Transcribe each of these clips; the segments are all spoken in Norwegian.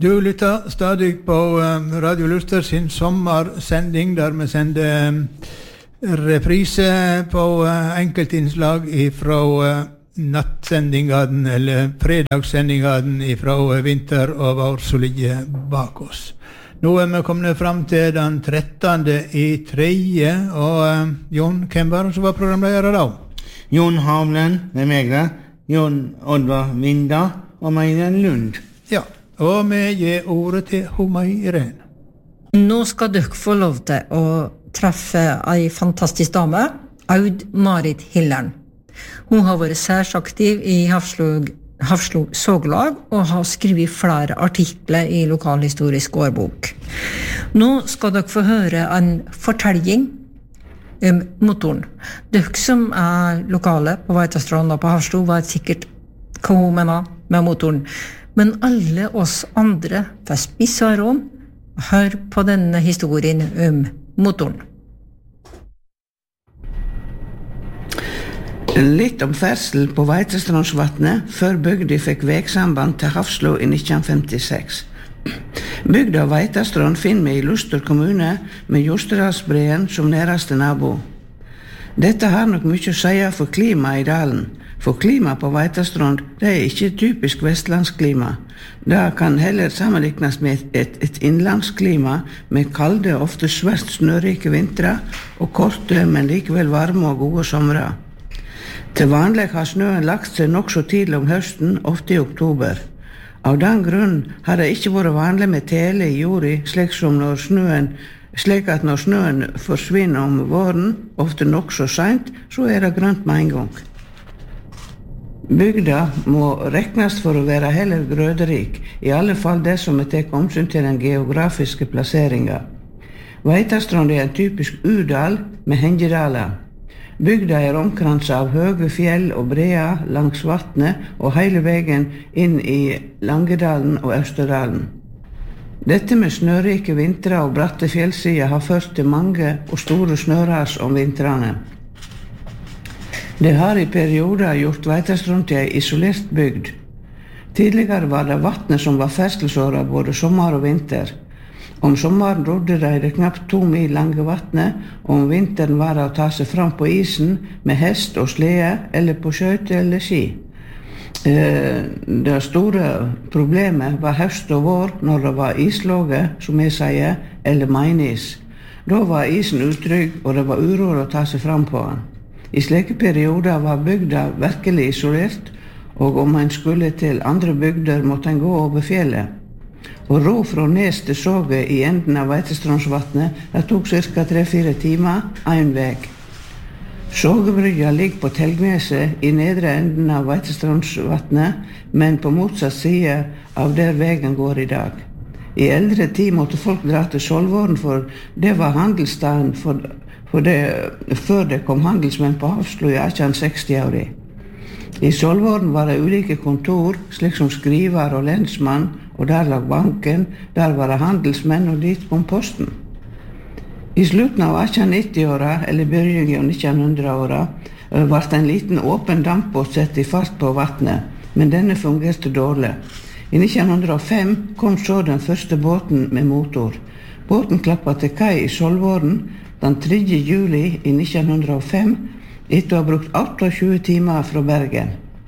Du lytter stadig på Radio Luster sin sommersending, der vi sender reprise på enkeltinnslag fra nattsendingene, eller fredagssendingene fra vinter og vår som ligger bak oss. Nå vi kommet frem til den 13. i 3. Og Jon, hvem var det som var programleder da? Jon Havlen, det meg da. Jon Oddvar Vinda og Meiren Lund. Ja. Og vi gir ordet til Homai Irene. Nå skal dere få lov til å treffe en fantastisk dame, Aud Marit Hillern. Hun har vært særs aktiv i Hafslo Såglag og har skrevet flere artikler i lokalhistorisk årbok. Nå skal dere få høre en fortelling om motoren. Dere som lokale på Veitastrand og på Hafslo vet sikkert hva hun mener med motoren. Men alle oss andre får spisse øron og hør på denne historien om motoren. Litt om ferdsel på Veitastrandsvatnet før bygda fikk vegsamband til Hafslo i 1956. Bygda Veitastrand finner vi i Luster kommune med Jostedalsbreen som nærmeste nabo. Dette har nok mye å si for klimaet i dalen. For klima på Veitastrand, det ikke typisk vestlandsklima. Det kan heller sammenlignes med et innlandsklima med kalde, ofte svært snørike vintre og korte, men likevel varme og gode somre. Til vanlig har snøen lagt seg nok så tidlig om høsten, ofte i oktober. Av den grunn har det ikke vært vanlig med tele i jorda, slik at når snøen forsvinner om våren, ofte nok så sent, så det grønt med en gang. Bygda må reknes for å være heller grøderik, i alle fall det som tar omsyn til den geografiske plasseringen. Veitastrand en typisk udal med hengedaler. Bygda omkranset av høye fjell og breer langs vattnet og hele veien inn i Langedalen og Østerdalen. Dette med snørike vintre og bratte fjellsider har ført til mange og store snøras om vintrene. Det har i perioder gjort Veitastrand til en isolert bygd. Tidligere var det vattnet som var ferdselsåra både sommer og vinter. Om sommeren rodde det knapt 2 mil lange vattnet, og om vinteren var det å ta seg fram på isen med hest og slede, eller på skøyter eller ski. Det store problemet var høst og vår når det var islåge, som jeg sier, eller mainis. Da var isen utrygg, og det var uro å ta seg fram på den. I slike perioder var bygda virkelig isolert, og om en skulle til andre bygder måtte en gå over fjellet. Og ro fra Nes til Såge i enden av Veitastrandsvatnet, det tok ca. 3-4 timer, en vei. Sågebrygga ligger på Telgneset i nedre enden av Veitastrandsvatnet, men på motsatt side av der veien går i dag. I eldre tid måtte folk dra til Solvåren, for det var handelsstaden før det kom handelsmenn på Hafslo i 1860-åra. I Solvåren var det ulike kontor, slik som skriver og lensmann, og der lag banken, der var det handelsmenn, og dit kom posten. I slutten av 1890-åra, eller begynnelsen av 1900-åra, ble en liten åpen dampbåt sett i fart på vattnet, men denne fungerte dårlig. I 1905 kom så den første båten med motor. Båten klappet til kai i Solvåren den 3. juli i 1905, etter å ha brukt 28 timer fra Bergen.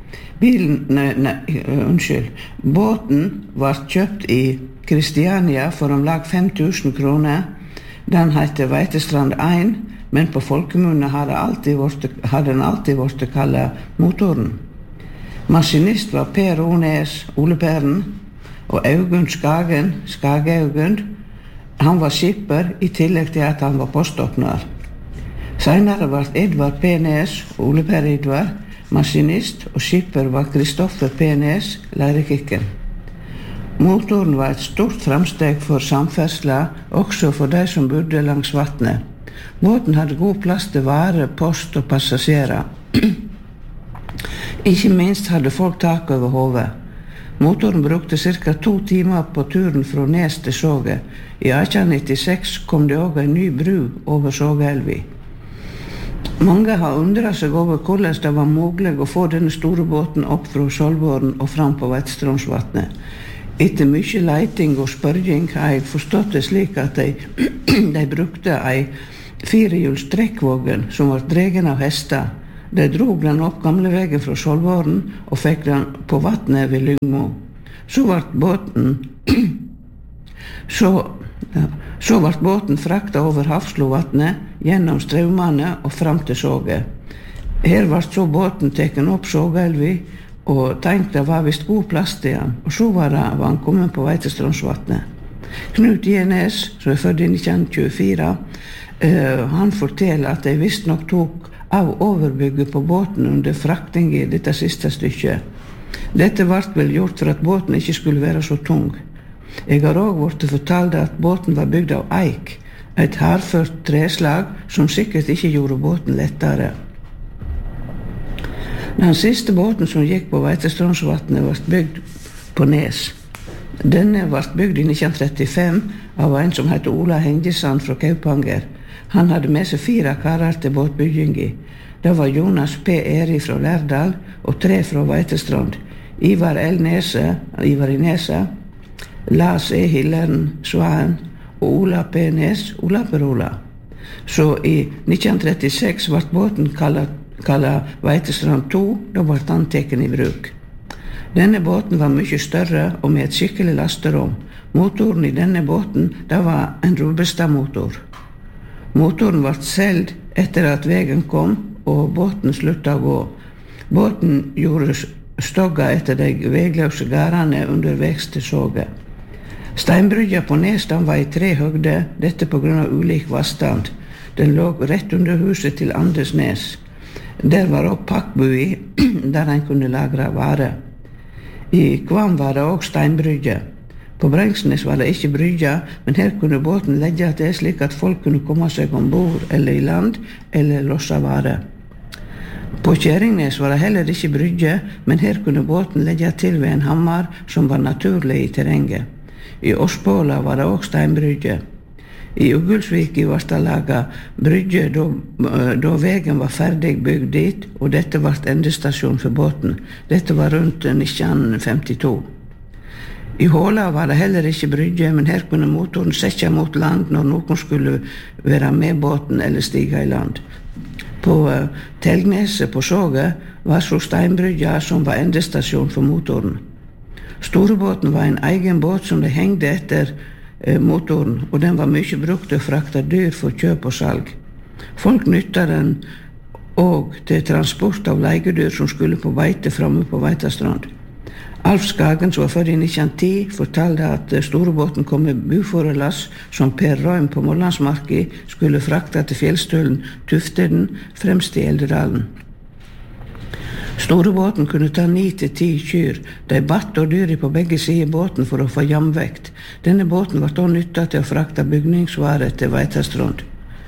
Båten var kjøpt i Kristiania for om lag 5.000 kroner. Den heter Veitastrand 1, men på folkemunne har den alltid vært kallet motoren. Maskinist var Per Ones, Ole Peren, og Augund Skagen, Skage-Augund. Han var skipper i tillegg til at han var poståpner. Senere var Edvard P. Nes, Ole Per Edvard, maskinist, og skipper var Kristoffer P. Nes, lærekikken. Motoren var et stort framsteg for samferdsla, også for de som bodde langs vattnet. Båten hadde god plass til vare, post og passasjerer. Ikke minst hadde folk tak over hodet. Motoren brukte ca. 2 timer på turen fra Nes til Såge. I 1896 kom det også en ny bru over Sågeelvi. Mange har undret seg over hvordan det var mulig å få denne store båten opp fra Solvåren og fram på Veitastrandsvatnet. Etter mye leiting og spørging har jeg forstått det slik at de brukte ei firehjuls trekkvogn som var dregen av hester. De drog den opp gamlevegen fra Skjoldvåren og fikk den på vattnet ved Lyngmo. Så ble båten frakta over Hafslovatnet, gjennom Straumane og fram til Såge. Her ble så båten teken opp Sågeelvi, og tenkte det var visst god plass til han. Og så var han kommet på vei til Strømsvatnet. Knut Jenes, som født i 1924, han forteller at de visst nok tok av overbygget på båten under frakting i dette siste stykket. Dette ble vel gjort for at båten ikke skulle være så tung. Jeg har også blitt fortalt at båten var bygd av eik, et hardført treslag som sikkert ikke gjorde båten lettere. Den siste båten som gikk på vei til Strømsvatnet var bygd på Nes. Denne ble bygd i 1935 av en som heter Ola Hengesand fra Kaupanger. Han hadde med seg 4 karer til båtbygging i. Det var Jonas P. Eri fra Lærdal og 3 fra Veitestrand. Ivar L. Nese, Ivar i Nese, Lars E. Hilleren Svaen og Ola P. Nes, Ola Perola. Så i 1936 ble båten kallet Veitestrand 2, da ble han teken i bruk. Denne båten var mye større og med et skikkelig lasterom. Motoren i denne båten, det var en Rubestad-motor. Motoren ble solgt etter at veien kom, og båten sluttet å gå. Båten gjorde stogga etter de vegløse gardene under vekst til Såge. Steinbrygga på Nesdam var i 3 høgder, dette på grunn av ulik vannstand. Den lå rett under huset til Andersnes. Der var også pakkbui, der en kunne lagre vare. I Kvam var det også steinbrygge. På Brengsnes var det ikke brygge, men her kunne båten legge til slik at folk kunne komme seg ombord eller i land, eller losse vare. På Kjerringnes var det heller ikke brygge, men her kunne båten legge til ved en hammer som var naturlig i terrenget. I Åsbåla var det også steinbrygge. I Uggulsvik var det laget brygge da veien var ferdig bygd dit, og dette var endestasjon for båten. Dette var rundt 1952. I Håla var det heller ikke brygge, men her kunne motoren sette mot land når noen skulle være med båten eller stige i land. På Telgneset på Såge var så steinbrygga som var endestasjon for motoren. Storebåten var en egen båt som de hengte etter motoren, og den var mye brukt til å frakte dyr for kjøp og salg. Folk nytta den og til transport av legedyr som skulle på beite framme på Veitastrand. Alf Skagen, som var født i 1910, fortalte at storebåten kom med buforelass som Per Røym på Målandsmarki skulle frakte til fjellstølen Tufteden fremst i Eldedalen. Storebåten kunne ta 9-10 kyr. De batt og dyr på begge sider båten for å få jamvekt. Denne båten var da nyttet til å frakte bygningsvarer til Veitastrand.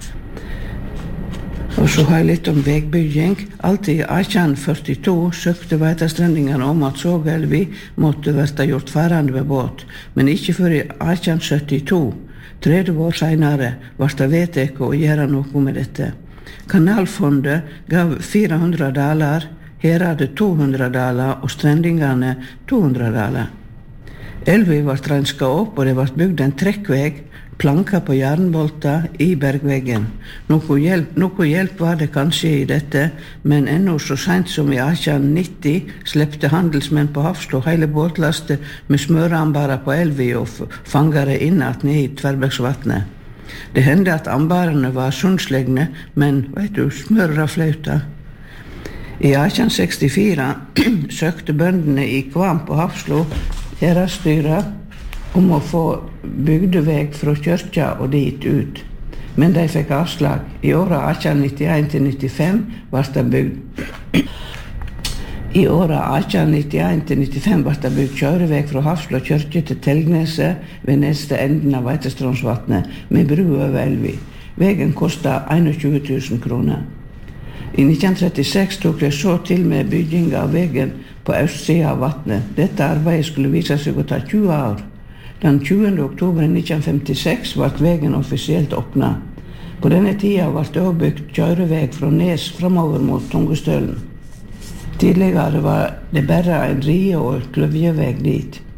Og så har jeg litt om vegbygging. Alltid i 1842 søkte veitastrendingene om at Sågeelvi måtte være gjort farende med båt, men ikke før i 1872, 30 år senere, ble det vedtatt å gjøre noe med dette. Kanalfondet gav 400 daler, Heradet 200 daler og strendingene 200 daler. Elvi ble renska opp, og det ble bygd en trekkveg, planka på jernbolter i bergveggen. Noe hjelp var det kanskje i dette, men ennå så sent som i 1890 slepte handelsmenn på Hafslo hele båtlastet med smøreambarer på Elvi og fangere innat ned i Tverrbergsvatnet. Det hendte at ambarene var sundslegne, men smører og flauta. I 1864 søkte bøndene i Kvam på Hafslo heradsstyret om å få bygdeveg fra kyrkja og dit ut. Men de fikk avslag. I åra 1891-95 ble det bygd. I åra 1891-95 ble det bygd kjøreveg fra Hafslo kyrkje til Telgneset ved neste enden av Veitastrandsvatnet med bru over Elvi. Vegen kostet 21 000 kroner. I 1936 tok de så til med bygging av vegen på østsida av vatnet. Dette arbeidet skulle vise seg å ta 20 år. Den 20. oktober 1956 ble vegen offisielt åpnet. På denne tida ble det også bygd kjøreveg fra Nes framover mot Tungestølen. Tidligere var det bare en rie og kløvjeveg dit.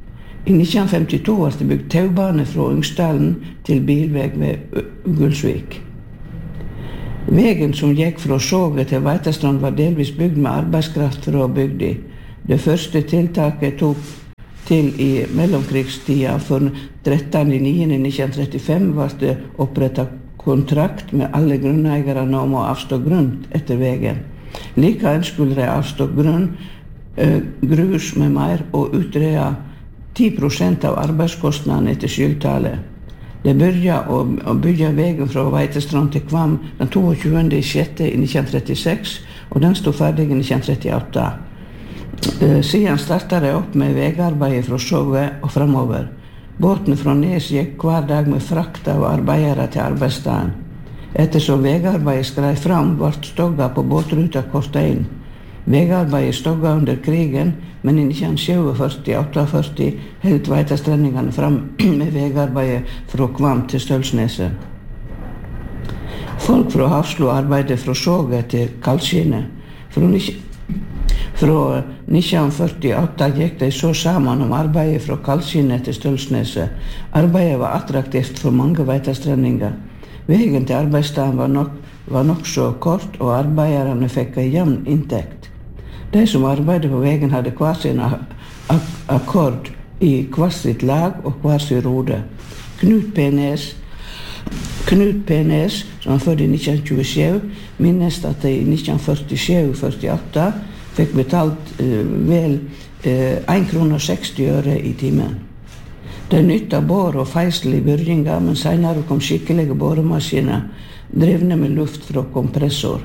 I 1952 var det bygd taubane fra Ungsdalen til bilveg ved Gullsvik. Vegen som gikk fra Såge til Veitastrand var delvis bygd med arbeidskraft fra bygda. Det første tiltaket tok til i mellomkrigstida. For 13.9.1935 var det opprettet kontrakt med alle grunneierne om å avstå grunn etter vegen. Likevel skulle de avstå grunn, grus med mer og utrede 10% av arbeidskostnadene etter skyldtallet. De begynte å bygge vegen fra Veitastrand til Kvam den 22.6.1936, og den stod ferdig i 1938. Siden startet de opp med vegarbeidet fra Såge og fremover. Båten fra Nes gikk hver dag med frakt av arbeidere til arbeidsstaden. Ettersom vegarbeidet skrei fram, ble stogga på båtruta kortet inn. Vegarbeidet stogga under krigen, men i 1947-48 helt Veitastrendingene fram med vegarbeidet fra Kvam til Stølsneset. Folk fra Hafslo arbeidet fra Såge til Kaldskinnet. Fra 1948 gikk de så sammen om arbeidet fra Kaldskinnet til Stølsneset. Arbeidet var attraktivt for mange Veitastrendinger. Vegen til arbeidsstaden var nok så kort, og arbeiderne fikk en jevn inntekt. De som arbeidet på vegen hadde hver sin akkord i hver sitt lag og hver sin rode. Knut P. Nes, som var født i 1927, minnes at de i 1947-48 fikk betalt vel 1,60 kr i timen. De nytta bor og feisel i byrjinga, men senere kom skikkelige boremaskiner drevne med luft fra kompressor.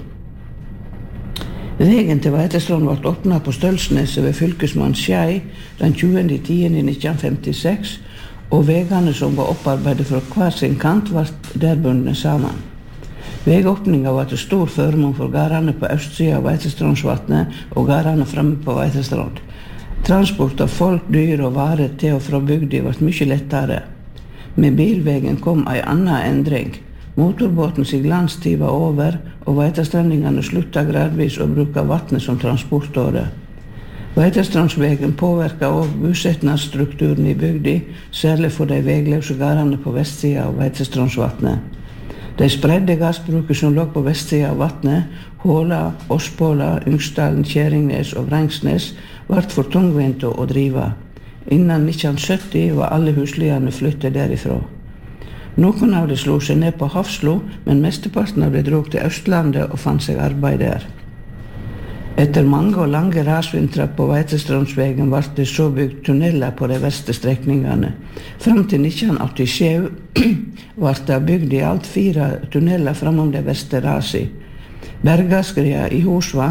Vegen til Veitastrand ble åpnet på Stølsneset ved fylkesmann Skjei den 20.10.1956, og vegene som var opparbeidet fra hver sin kant ble der bundet sammen. Vegåpningen var til stor førmål for gardene på østsiden av Veitastrandsvatnet og gardene fremme på Veitastrand. Transport av folk, dyr og varer til og fra bygda ble mye lettere. Med bilvegen kom en annen endring. Motorbåten sin glanstid var over, og Veitastrendingene sluttet gradvis å bruke vattnet som transportåre. Veitastrandsvegen påvirket også bosettingsstrukturen i bygda, særlig for de vegløse gardene på vestsiden av Veitastrandsvatnet. De spredde gassbruket som lå på vestsiden av vattnet, Håla, Åspåla, Ungsdalen, Kjæringnes og Vrengsnes, ble for tungvint å drive. Innen 1970 var alle husliene flyttet derifra. Noen av de slo seg ned på Hafslo, men mesteparten av de drog til Østlandet og fant seg arbeid der. Etter mange og lange rasvintrer på Veitastrandsvegen ble det så bygd tunneler på de verste strekningene. Fram til 1987 ble det bygd i alt 4 tunneler framom de verste rasi. Bergaskria i Hosva,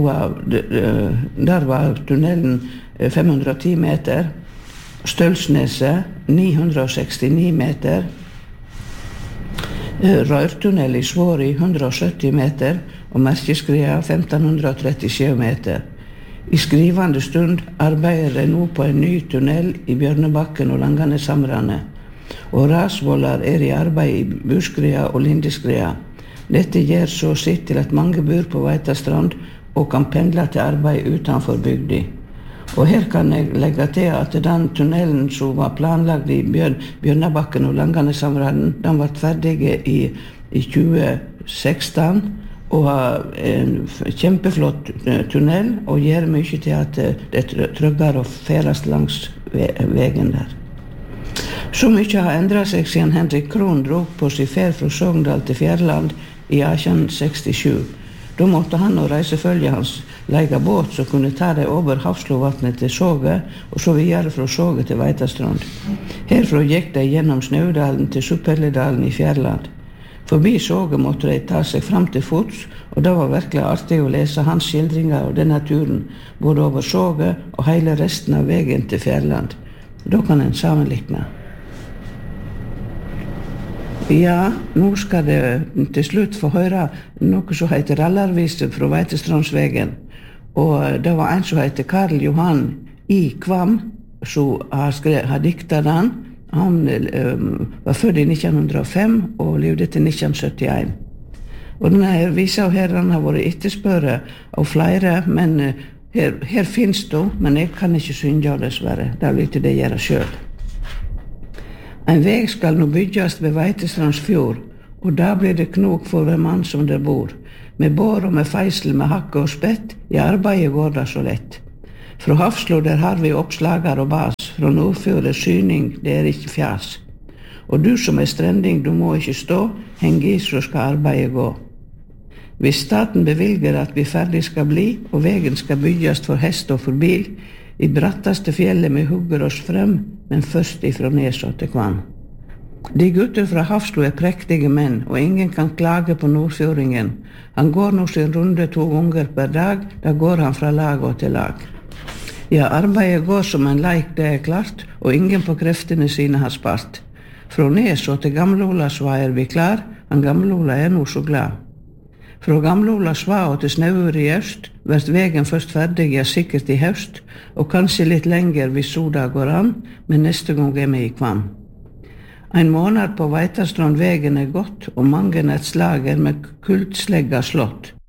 der var tunnelen 510 meter, Stølsneset 969 meter, Rørtunnel i Svåri 170 meter og Merkeskria 1537 meter. I skrivende stund arbeider de nå på en ny tunnel i Bjørnebakken og Langaneshamrane, og rasvoller i arbeid i Buskria og Lindeskria. Dette gjør så sitt til at mange bor på Veitastrand og kan pendle til arbeid utenfor bygda. Og her kan jeg legge til at den tunnelen som var planlagt i Bjørnebakken og Langaneshamrane, den ble ferdig i 2016, og har en kjempeflott tunnel, og gjør mye til at det er tryggere å ferdes langs veien der. Så mye har endret seg siden Henrik Krohn drog på sin ferd fra Sogndal til Fjærland i 1867. Da måtte han og reisefølget hans leie båt som kunne ta det over Hafslovatnet til Såge, og så videre fra Såge til Veitastrand. Herfra gikk de gjennom Snaudalen til Suppelledalen i Fjærland. Forbi Såge måtte de ta seg fram til fots, og det var virkelig artig å lese hans skildringer av denne turen, både over Såge og hele resten av veien til Fjærland. Da kan en sammenlikne. Ja, nå skal det til slutt få høre noe som heter Rallarvise fra Veitastrandsvegen. Og det var en som heter Karl Johan I. Kvam, som har diktet den. Han var født i 1905 og levde til 1971. Og denne visa her har vært etterspøret av flere, men Her finns det, men jeg kan ikke synge dessverre. Det vil ikke det gjøre selv. En veg skal nå bygges ved Veitestrands fjord, og da blir det knok for hver mann som der bor. Med bår og med feisel, med hakke og spett, i arbeidet går det så lett. Fra Hafslo der har vi oppslager og bas, fra Nordfjord er syning, det er ikke fjas. Og du som er strending, du må ikke stå, heng i så skal arbeidet gå. Hvis staten bevilger at vi ferdig skal bli, og vegen skal bygges for hest og for bil, i bratteste fjellet vi hugger oss frem, men først ifra Neså til Kvann. De gutter fra Hafslo er prektige menn, og ingen kan klage på nordfjordingen. Han går nå sin runde 2 ganger per dag, da går han fra lag og til lag. Ja, arbeidet går som en leik, det er klart, og ingen på kreftene sine har spart. Fra Neså til Gamle-Ola Sva er vi klar, han Gamle-Ola er nå så glad. Fra Gamle-Ola Sva og til Snaur i øst, blir vegen først ferdig, ja sikkert i høst, og kanskje litt lenger hvis soda går an, men neste gang er vi i Kvam. En måned på Veitastrand vegen er gått, og mange et slag er med kultslegga slått.